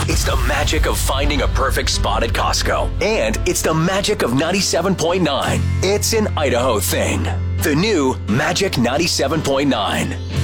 It's the magic of finding a perfect spot at Costco. And it's the magic of 97.9. It's an Idaho thing. The new Magic 97.9.